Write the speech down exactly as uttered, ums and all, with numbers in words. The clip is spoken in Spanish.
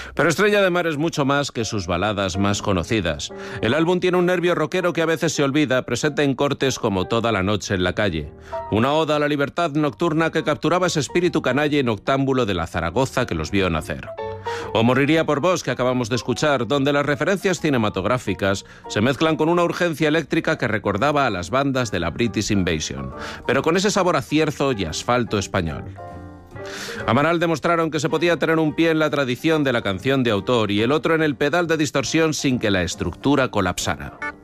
Pero Estrella de Mar es mucho más que sus baladas más conocidas. El álbum tiene un nervio rockero que a veces se olvida, presente en cortes como Toda la noche en la calle. Una oda a la libertad nocturna que capturaba ese espíritu canalla y noctámbulo de la Zaragoza que los vio nacer. O Moriría por vos, que acabamos de escuchar, donde las referencias cinematográficas se mezclan con una urgencia eléctrica que recordaba a las bandas de la British Invasion, pero con ese sabor a cierzo y asfalto español. Amaral demostraron que se podía tener un pie en la tradición de la canción de autor y el otro en el pedal de distorsión sin que la estructura colapsara.